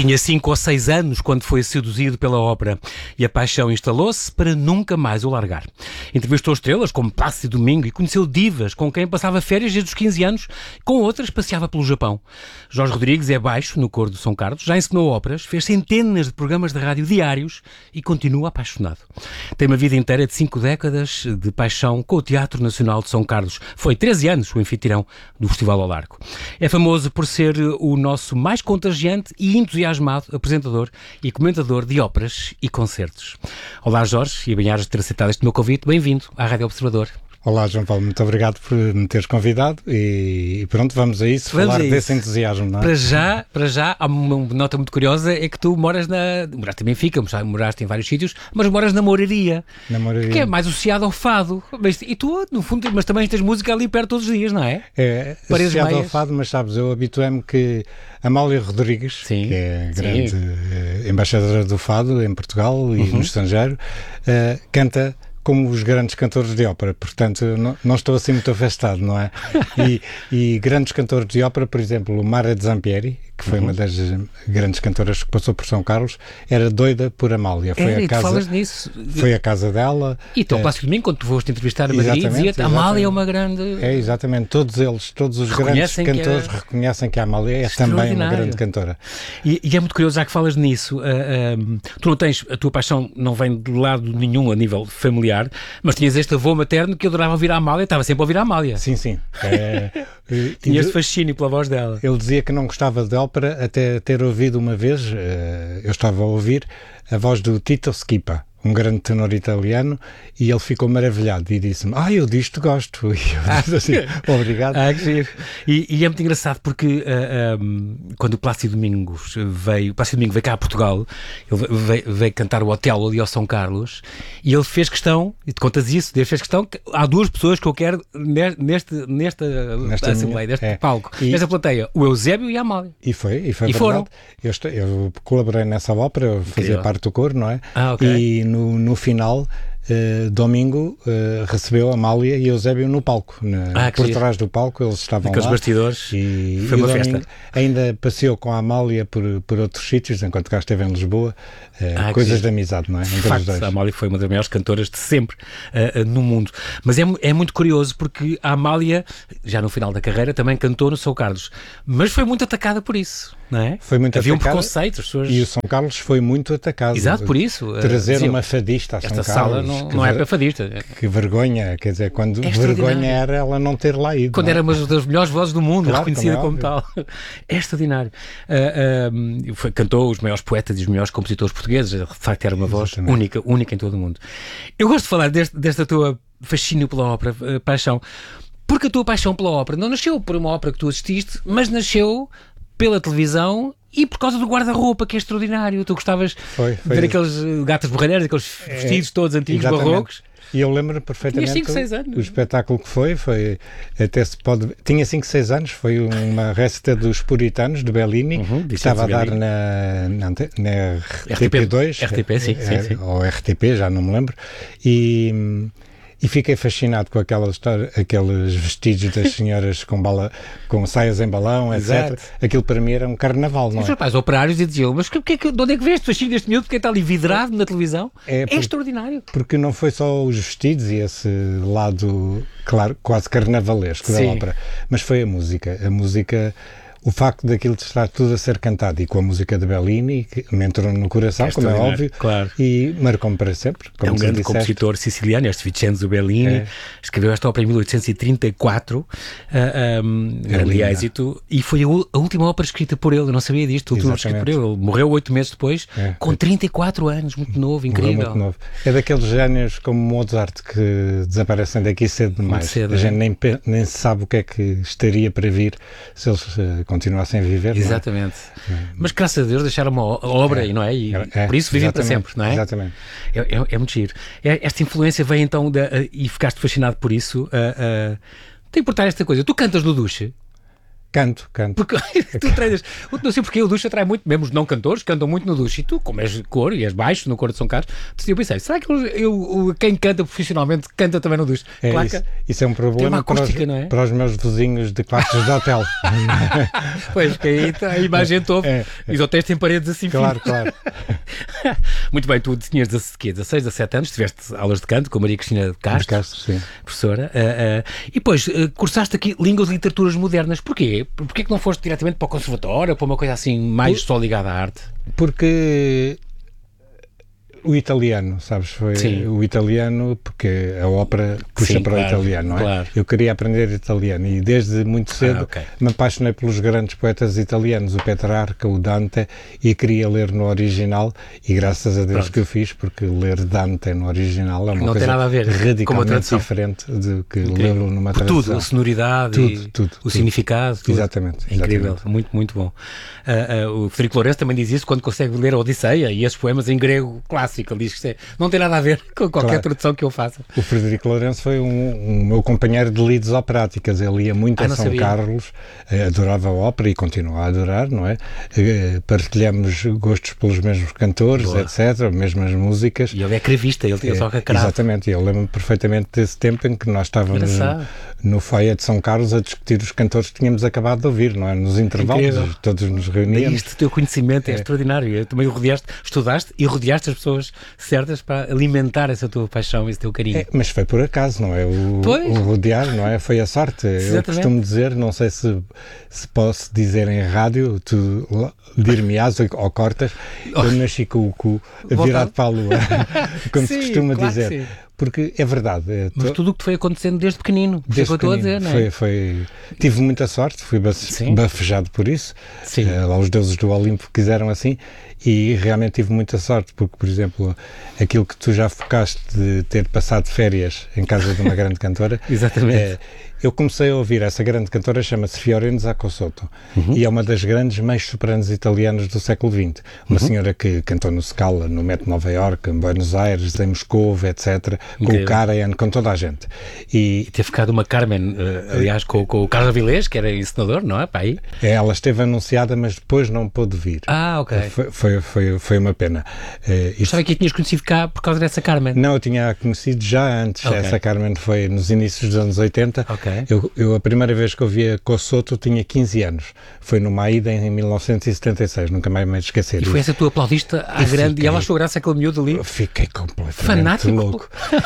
Tinha 5 ou 6 anos quando foi seduzido pela ópera e a paixão instalou-se para nunca mais o largar. Entrevistou estrelas como Plácido Domingo e conheceu divas com quem passava férias desde os 15 anos, com outras passeava pelo Japão. Jorge Rodrigues é baixo no coro do São Carlos, já ensinou óperas, fez centenas de programas de rádio diários e continua apaixonado. Tem uma vida inteira de 5 décadas de paixão com o Teatro Nacional de São Carlos. Foi 13 anos o anfitrião do Festival ao Largo. É famoso por ser o nosso mais contagiante e entusiasmado apresentador e comentador de óperas e concertos. Olá Jorge, e bem-ajas de ter aceitado este meu convite. Bem-vindo à Rádio Observador. Olá João Paulo, muito obrigado por me teres convidado e pronto, vamos a isso, falar desse entusiasmo, não é? Para já, há uma nota muito curiosa, é que tu moraste em Benfica, moraste em vários sítios, mas moras na Moraria, que é mais associado ao fado, e tu, no fundo, mas também tens música ali perto todos os dias, não é? É associado ao fado, mas sabes, eu habituei-me que Amália Rodrigues, sim, que é a grande embaixadora do fado em Portugal e no estrangeiro, canta como os grandes cantores de ópera, portanto não estou assim muito afastado, não é? E grandes cantores de ópera, por exemplo, o Mara Zampieri, que foi uma das grandes cantoras que passou por São Carlos, era doida por Amália. Falas nisso. Foi a casa dela. E então, Plácido Domingo, quando tu foste entrevistar a Madrid, dizia-te, Amália é uma grande... É, exatamente. Todos os grandes cantores reconhecem que a Amália é também uma grande cantora. E é muito curioso, já que falas nisso, tu não tens, a tua paixão não vem de lado nenhum a nível familiar, mas tinhas este avô materno que adorava ouvir a Amália, estava sempre a ouvir a Amália. Sim. Tinha este fascínio pela voz dela. Ele dizia que não gostava de ópera até ter ouvido uma vez, eu estava a ouvir a voz do Tito Schipa, um grande tenor italiano, e ele ficou maravilhado e disse-me, eu disto gosto. E eu disse assim, obrigado. Que giro. E é muito engraçado porque quando o Plácido Domingo veio cá a Portugal, ele veio cantar o Otelo ali ao São Carlos, e ele fez questão, e te contas isso, ele fez questão que há duas pessoas que eu quero nesta assembleia, neste palco, nesta plateia, o Eusébio e a Amália. E foi verdade. Foram. Eu colaborei nessa ópera, eu fazia parte do coro, não é? Okay. E no final, Domingo recebeu a Amália e Eusébio no palco, por trás do palco, eles estavam lá. Bastidores. E foi uma festa. Ainda passeou com a Amália por outros sítios, enquanto cá esteve em Lisboa, coisas de amizade, não é? De facto, a Amália foi uma das maiores cantoras de sempre no mundo. Mas é muito curioso porque a Amália, já no final da carreira, também cantou no São Carlos, mas foi muito atacada por isso. Não é? Havia um preconceito. E o São Carlos foi muito atacado. Exato, por isso. Trazer uma fadista a São Carlos. Esta sala não é para fadista. Que vergonha, quer dizer, quando vergonha era ela não ter lá ido. Quando era uma das melhores vozes do mundo, claro, reconhecida como tal. É extraordinário. Cantou os maiores poetas e os melhores compositores portugueses. De facto, era uma voz única em todo o mundo. Eu gosto de falar desta tua fascínio pela ópera, paixão, porque a tua paixão pela ópera não nasceu por uma ópera que tu assististe, mas nasceu pela televisão e por causa do guarda-roupa, que é extraordinário. Tu gostavas de ver aqueles gatas borralheiras, aqueles vestidos todos antigos, barrocos. E eu lembro perfeitamente. Tinha 5, 6 anos. O espetáculo que foi até se pode... Tinha 5, 6 anos, foi uma récita dos Puritanos, de Bellini, que estava a dar na RTP2. RTP, sim. Ou RTP, já não me lembro. E fiquei fascinado com aquela história, aqueles vestidos das senhoras com saias em balão, etc. Exato. Aquilo para mim era um carnaval, não é? Os rapazes operários diziam, mas de onde é que vês este fascínio deste miúdo? Porque está ali vidrado na televisão? É extraordinário. Porque não foi só os vestidos e esse lado, claro, quase carnavalesco da ópera, mas foi a música. O facto daquilo de estar tudo a ser cantado e com a música de Bellini, que me entrou no coração, como é óbvio, claro. E marcou-me para sempre. É um grande compositor siciliano, este Vincenzo Bellini, escreveu esta ópera em 1834, grande êxito, e foi a última ópera escrita por ele. Eu não sabia disto, a última escrita por ele. Ele morreu 8 meses depois, com 34 anos, muito novo, incrível. Muito novo. É daqueles génios como Mozart que desaparecem daqui cedo demais. A gente nem sabe o que é que estaria para vir se eles continuassem a viver. Exatamente. Mas graças a Deus deixaram uma obra e, não é? E por isso vivem para sempre, não é? Exatamente. É muito giro. Esta influência vem então e ficaste fascinado por isso. Tem que importar esta coisa. Tu cantas no duche? Canto. Porque tu treinas. Não sei porque o duche atrai muito, mesmo os não cantores cantam muito no duche. E tu, como és cor e és baixo no coro de São Carlos, eu pensei, será que quem canta profissionalmente canta também no duche? Claro isso é um problema acústica, para os meus vizinhos de quartos de hotel. Pois, que aí a imagem toda. E os hotéis têm paredes assim. Claro. Muito bem, tu tinhas 16, 17 anos, tiveste aulas de canto com a Maria Cristina de Castro, sim. Professora, e depois cursaste aqui Línguas e Literaturas Modernas. Porquê? Porquê que não foste diretamente para o conservatório ou para uma coisa assim mais só ligada à arte? Porque o italiano, sabes? Sim. O italiano, porque a ópera puxa para o italiano, não é? Claro. Eu queria aprender italiano e desde muito cedo me apaixonei pelos grandes poetas italianos, o Petrarca, o Dante, e queria ler no original e graças a Deus que eu fiz, porque ler Dante no original é uma não coisa tem nada a ver radicalmente diferente de que lê-lo numa tradução. Tudo, a sonoridade, tudo, significado. Tudo. Exatamente. É incrível, muito, muito bom. O Frederico Lourenço também diz isso quando consegue ler a Odisseia e esses poemas em grego clássico. Ele diz que não tem nada a ver com qualquer tradução que eu faça. O Frederico Lourenço foi um meu companheiro de lides operáticas. Ele ia muito a São Carlos, adorava a ópera e continua a adorar, não é? Partilhamos gostos pelos mesmos cantores, etc., mesmas músicas. E ele é cravista, ele tinha só que cravo. Exatamente, eu lembro-me perfeitamente desse tempo em que nós estávamos no foyer de São Carlos a discutir os cantores que tínhamos acabado de ouvir, não é? Nos intervalos, todos nos reuníamos. Isto, o teu conhecimento é extraordinário. Eu também estudaste e rodeaste as pessoas certas para alimentar essa tua paixão, esse teu carinho. Mas foi por acaso, não é? O rodear, não é? Foi a sorte. Exatamente. Eu costumo dizer, não sei se posso dizer em rádio, tu dir-me-ás ou cortas, eu nasci com o cu virado para a lua, como se costuma dizer. Sim. Porque é verdade. Mas tudo o que te foi acontecendo desde pequenino, é o que eu estou a dizer, não é? Tive muita sorte, fui bafejado por isso. Lá os deuses do Olimpo quiseram assim e realmente tive muita sorte, porque, por exemplo, aquilo que tu já focaste de ter passado férias em casa de uma grande cantora. Exatamente. Eu comecei a ouvir essa grande cantora, chama-se Fiorenza Zaccosotto, e é uma das grandes meios-sopranos italianas do século XX. Uma senhora que cantou no Scala, no Met Nova Iorque, em Buenos Aires, em Moscou, etc., com o Karajan, com toda a gente. E ter ficado uma Carmen, aliás, com o Carlos Avilés, que era encenador, não é? Para aí? Ela esteve anunciada, mas depois não pôde vir. Ok. Foi uma pena. Estava que a tinhas conhecido cá por causa dessa Carmen? Não, eu tinha a conhecido já antes. Essa Carmen foi nos inícios dos anos 80. Eu a primeira vez que eu vi a Cosotto tinha 15 anos. Foi numa ida em 1976, nunca mais me esquecer. E foi essa tua aplaudista à grande, e ela achou graça aquele miúdo ali? Fiquei completamente fanático, louco.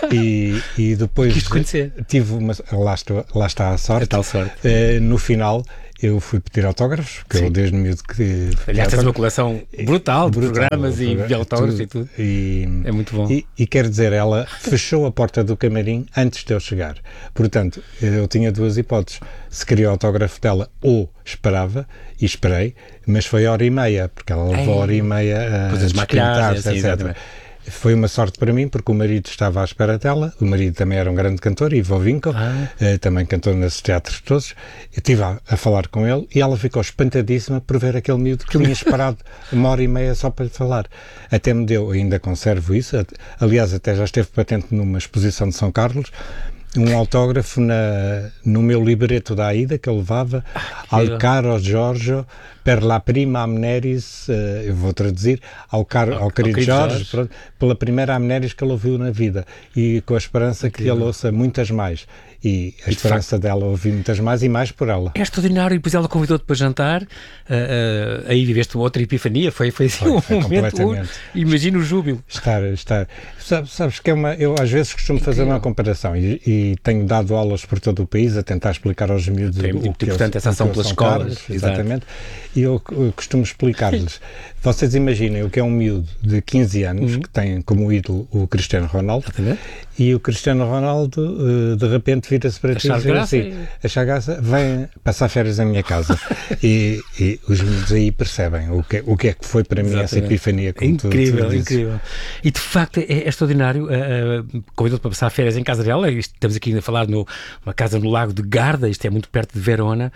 E depois tive uma... Lá está a sorte. A tal sorte. No final... Eu fui pedir autógrafos, porque eu desde miúdo que... Aliás, tens uma coleção brutal de programas e de autógrafos e tudo. É muito bom. E quer dizer, ela fechou a porta do camarim antes de eu chegar. Portanto, eu tinha duas hipóteses. Se queria o autógrafo dela ou esperava, e esperei, mas foi hora e meia, porque ela levou hora e meia a desmaquilhar-se, etc. Foi uma sorte para mim, porque o marido estava à espera dela. O marido também era um grande cantor, Ivo Winkel, também cantou nesses teatros todos. Eu estive a falar com ele e ela ficou espantadíssima por ver aquele miúdo que tinha esperado uma hora e meia só para lhe falar. Até me deu, ainda conservo isso, aliás, até já esteve patente numa exposição de São Carlos, um autógrafo no meu libreto da Aida que eu levava, al caro Giorgio per la prima amneris, eu vou traduzir, ao querido Jorge, pela primeira amneris que ele ouviu na vida, e com a esperança que ele ouça muitas mais. E a esperança dela ouvir muitas mais e mais por ela. É extraordinário, e depois ela convidou-te para jantar, aí viveste outra epifania, foi assim um momento, imagina o júbilo. Estar. Sabes que eu às vezes costumo fazer uma comparação e tenho dado aulas por todo o país a tentar explicar aos miúdos o que importante essa ação pelas escolas. Exatamente. E eu costumo explicar-lhes. Vocês imaginem o que é um miúdo de 15 anos que tem como ídolo o Cristiano Ronaldo, e o Cristiano Ronaldo de repente vira-se para ti e diz assim, achar graça, vem passar férias na minha casa. e os miúdos aí percebem o que é que foi para mim essa epifania. Incrível. E de facto é extraordinário. Convidou-te para passar férias em casa dela. Estamos aqui a falar numa casa no Lago de Garda, isto é muito perto de Verona.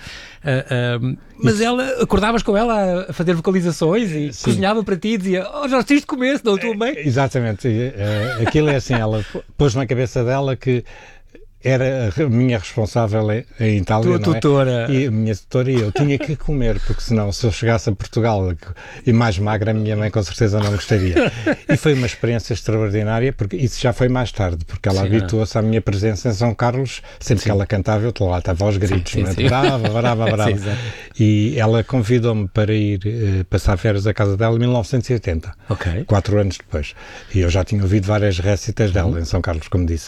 Mas acordavas com ela a fazer vocalizações e cozinhava para ti e dizia, já tens de comer, senão eu estou bem. Exatamente. Aquilo é assim, ela pôs na cabeça dela que era a minha responsável em Itália, tua tutora. E a minha tutora e eu tinha que comer, porque senão, se eu chegasse a Portugal e mais magra, a minha mãe com certeza não gostaria. E foi uma experiência extraordinária, porque isso já foi mais tarde, porque ela habituou-se à minha presença em São Carlos, sempre que ela cantava, eu lá estava aos gritos, brava. E ela convidou-me para ir passar férias à casa dela em 1980, 4 anos depois. E eu já tinha ouvido várias récitas dela em São Carlos, como disse.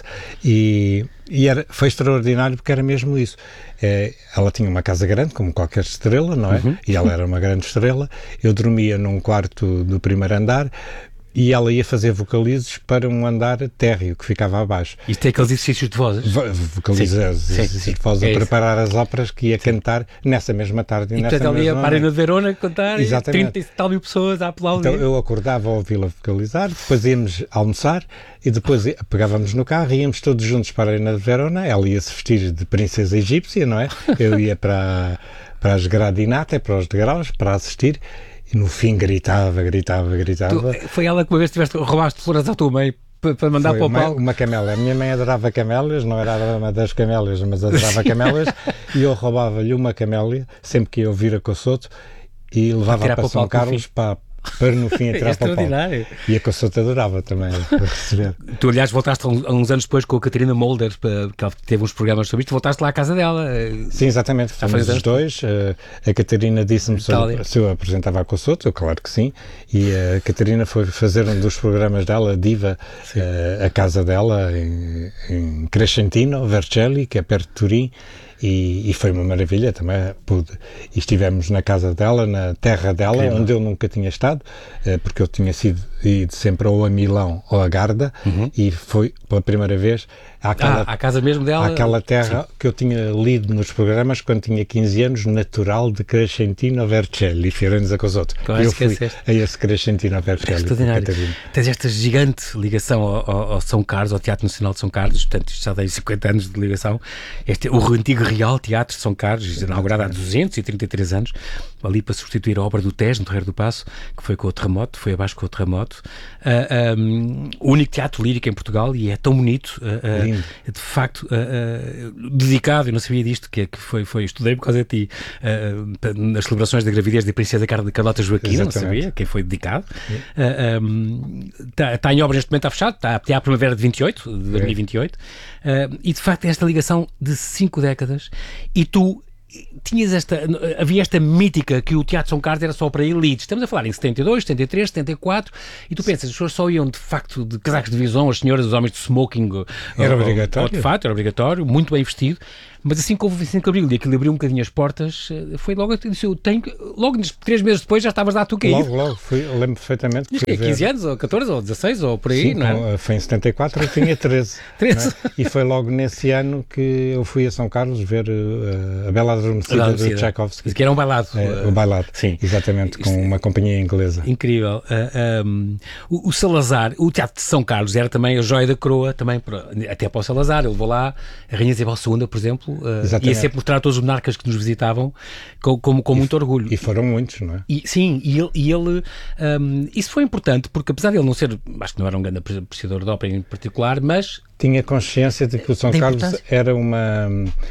Foi extraordinário porque era mesmo isso. Ela tinha uma casa grande, como qualquer estrela, não é? E ela era uma grande estrela. Eu dormia num quarto do primeiro andar e ela ia fazer vocalizes para um andar térreo que ficava abaixo. Isto tem aqueles exercícios de vozes? Exercícios de vozes a preparar as óperas que ia cantar nessa mesma tarde. E portanto ela ia para a Arena de Verona cantar. Exatamente. 30 e tal mil pessoas a aplaudir. Então eu acordava a ouvi-la vocalizar, depois íamos almoçar e depois pegávamos no carro e íamos todos juntos para a Arena de Verona. Ela ia se vestir de princesa egípcia, não é? Eu ia para as gradinate, para os degraus, para assistir. E no fim gritava. Foi ela que uma vez roubaste flores à tua mãe para mandar para o palco? Uma camélia. A minha mãe adorava camélias, não era uma das camélias, mas adorava camélias, e eu roubava-lhe uma camélia sempre que ia ouvir a Cossoto e levava para São Carlos para no fim entrar para o palco. E a Cossoto adorava também receber. Tu, aliás, voltaste há uns anos depois com a Catarina Molder, que ela teve uns programas sobre isto, voltaste lá à casa dela. Sim, exatamente, fomos os dois. A Catarina disse-me se eu apresentava a Cossoto, eu claro que sim, e a Catarina foi fazer um dos programas dela, Diva, a casa dela em Crescentino, Vercelli, que é perto de Turim. E foi uma maravilha também. E estivemos na casa dela, na terra dela, onde eu nunca tinha estado, porque eu tinha ido sempre ou a Milão ou a Garda, e foi pela primeira vez à casa mesmo dela, àquela terra que eu tinha lido nos programas quando tinha 15 anos, natural de Crescentino Vercelli, Fiorenza Cosotto. Eu fui a esse Crescentino Vercelli. Tens esta gigante ligação ao São Carlos, ao Teatro Nacional de São Carlos, portanto isto já tem 50 anos de ligação. O antigo Real Teatro de São Carlos, inaugurado há 233 anos, ali para substituir a obra do Tejo, no Terreiro do Paço, que foi com o terremoto, foi abaixo com o terremoto. O único teatro lírico em Portugal, e é tão bonito, de facto, dedicado, eu não sabia disto, que estudei por causa de ti, nas celebrações da gravidez da princesa Carlota Joaquina, não sabia quem foi dedicado. Está em obra neste momento, está fechado, está até à primavera de 2028, e de facto esta ligação de 5 décadas, e tu havia esta mítica que o Teatro São Carlos era só para elites. Estamos a falar em 72, 73, 74, e tu pensas, as pessoas só iam de facto de casacos de visão, as senhoras, os homens de smoking, era obrigatório. De facto, era obrigatório, muito bem vestido. Mas assim que houve o 25 de Abril e aquilo abriu um bocadinho as portas, foi logo, logo 3 meses depois já estavas lá a tu cair. Logo, lembro perfeitamente. Que fui 15 anos, ou 14, ou 16, ou por aí, sim, não é? Foi em 74, eu tinha 13. 13. É? E foi logo nesse ano que eu fui a São Carlos ver a Bela Adormecida do Tchaikovsky. Que era um bailado. O bailado, sim. Exatamente, com uma companhia inglesa. Incrível. O Salazar, o Teatro de São Carlos era também a joia da coroa, também até para o Salazar. Ele levou lá a Rainha Isabel II, por exemplo, ia sempre mostrar a todos os monarcas que nos visitavam com muito orgulho. E foram muitos, não é? Sim, e ele isso foi importante, porque apesar de ele não ser, acho que não era um grande apreciador de ópera em particular, mas tinha consciência de que o São Carlos era uma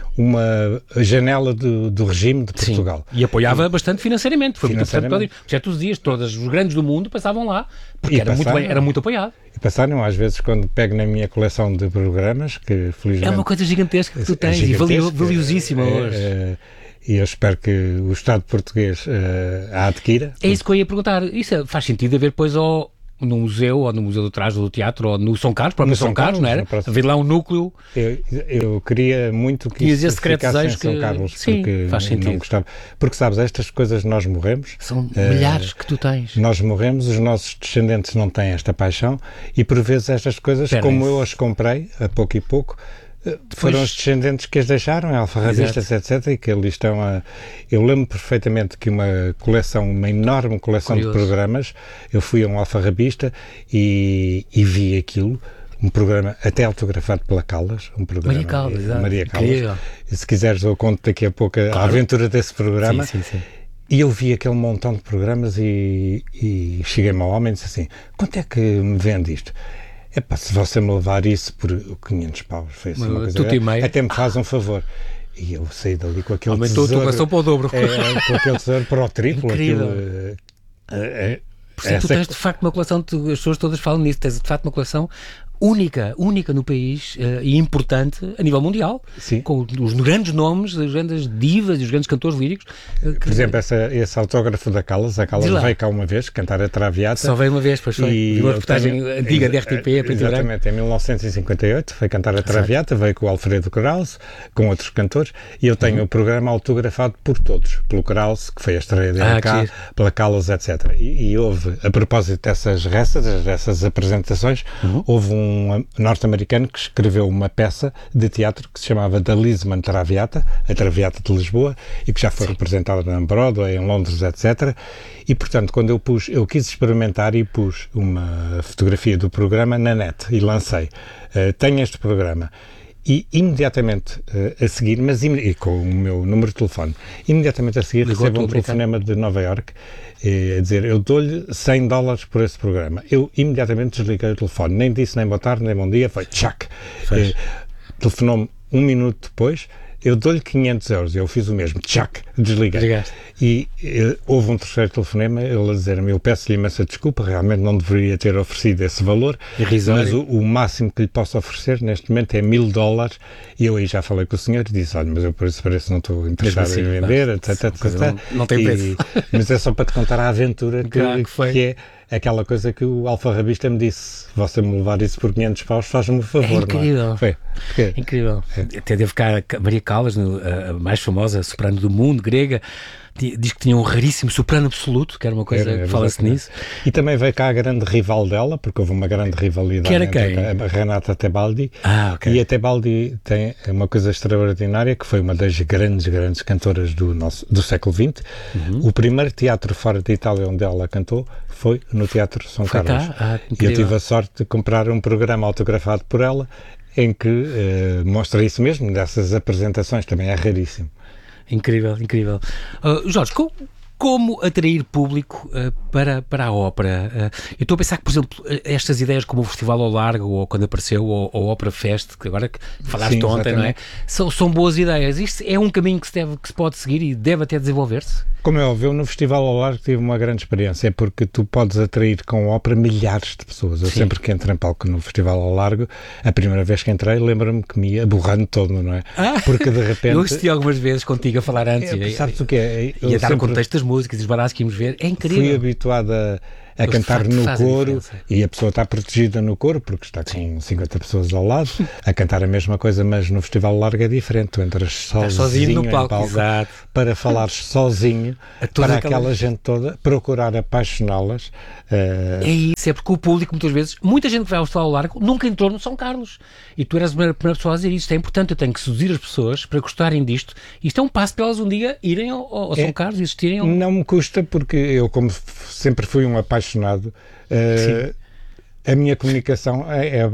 janela do regime de Portugal. Sim, e apoiava bastante financeiramente. Foi muito importante. Já todos os dias, todos os grandes do mundo passavam lá, porque era muito apoiado. E passaram, às vezes, quando pego na minha coleção de programas, que felizmente... É uma coisa gigantesca que tu tens, e valiosíssima hoje. E eu espero que o Estado português a adquira. É isso que eu ia perguntar. Isso faz sentido haver, depois, no museu, ou no Museu do Trás do Teatro, ou no São Carlos, próprio São Carlos, não era? Haver lá um núcleo. Eu queria muito que isso ficasse em São Carlos, porque faz sentido. Não gostava. Porque, sabes, estas coisas nós morremos. São milhares que tu tens. Nós morremos, os nossos descendentes não têm esta paixão, e por vezes estas coisas, como eu as comprei, a pouco e pouco, foram os descendentes que as deixaram, em alfarrabistas, etc., e que ali estão Eu lembro perfeitamente que uma enorme coleção de programas, eu fui a um alfarrabista e vi aquilo, um programa até autografado pela Caldas, um programa Maria Caldas. E se quiseres eu conto daqui a pouco a aventura desse programa. Sim. E eu vi aquele montão de programas e cheguei-me ao homem e disse assim: quanto é que me vende isto? Epá, se você me levar isso por 500 paus, foi assim uma coisa... Tudo e meio. Até me faz um favor. E eu saí dali com aquele Aumentou tesouro... a tua coleção para o dobro. Com aquele tesouro para o triplo. Incrível. Aquilo, Portanto, tu tens de facto uma coleção, as pessoas todas falam nisso, tens de facto uma coleção única no país e importante a nível mundial. Sim. Com os grandes nomes, as grandes divas e os grandes cantores líricos. Por exemplo, esse autógrafo da Callas, a Callas veio cá uma vez cantar a Traviata. Só veio uma vez, pois foi. E uma reportagem antiga da RTP, exatamente, em 1958, foi cantar a Traviata, veio com o Alfredo Krauss, com outros cantores, e eu tenho o programa autografado por todos, pelo Krauss, que foi a estreia dele cá, pela Callas, etc. E houve, a propósito dessas apresentações, houve um norte-americano que escreveu uma peça de teatro que se chamava The Lisman Traviata, a Traviata de Lisboa, e que já foi representada na Broadway, em Londres, etc. E, portanto, quando eu quis experimentar e pus uma fotografia do programa na net e lancei. Tenho este programa. E imediatamente a seguir, e com o meu número de telefone, imediatamente a seguir recebo um telefonema de Nova Iorque a dizer, eu dou-lhe $100 por esse programa. Eu imediatamente desliguei o telefone, nem disse nem boa tarde, nem bom dia, foi tchac. Telefonou-me 1 minuto depois, eu dou-lhe 500 euros, eu fiz o mesmo, tchac, desliguei. E houve um terceiro telefonema, ele a dizer-me, eu peço-lhe imensa desculpa, realmente não deveria ter oferecido esse valor, mas o máximo que lhe posso oferecer neste momento é $1.000, e eu aí já falei com o senhor e disse, olha, mas eu por esse preço não estou interessado em vender, etc. Não tem preço. Mas é só para te contar a aventura que é aquela coisa que o alfarrabista me disse, você me levar isso por 500 paus, faz-me um favor. É incrível. Não é? Incrível. Até deve ficar a Maria Callas, a mais famosa soprano do mundo, grega, diz que tinha um raríssimo soprano absoluto, que era uma coisa que fala-se nisso. E também veio cá a grande rival dela, porque houve uma grande rivalidade que era quem? A Renata Tebaldi. E a Tebaldi tem uma coisa extraordinária, que foi uma das grandes cantoras do século XX. O primeiro teatro fora de Itália onde ela cantou foi no Teatro São Carlos. E eu tive a sorte de comprar um programa autografado por ela, em que mostra isso mesmo, dessas apresentações, também é raríssimo. Incrível. Jorge, como atrair público para a ópera? Eu estou a pensar que, por exemplo, estas ideias como o Festival ao Largo, ou quando apareceu, ou o Ópera Fest, que agora falaste ontem, não é? São boas ideias. Isto é um caminho que se pode seguir e deve até desenvolver-se? Como é óbvio, eu no Festival ao Largo tive uma grande experiência, porque tu podes atrair com ópera milhares de pessoas. Eu sempre que entro em palco no Festival ao Largo, a primeira vez que entrei, lembro-me que me ia borrando todo, não é? Porque de repente... Eu assisti algumas vezes contigo a falar antes. Sabes o que é? E a dar o contexto das músicas, os baratos que íamos ver, é incrível. Fui habituado a cantar no coro, e a pessoa está protegida no coro porque está com 50 pessoas ao lado a cantar a mesma coisa, mas no Festival Largo é diferente, tu entras sozinho no palco para falares sozinho para aquela gente toda, procurar apaixoná-las. É isso, é porque o público muita gente que vai ao Festival Largo nunca entrou no São Carlos, e tu eras a primeira pessoa a dizer isto é importante, eu tenho que seduzir as pessoas para gostarem disto. Isto é um passo para elas um dia irem ao São Carlos e assistirem ao... Não me custa, porque eu, como sempre fui um apaixonado, a minha comunicação é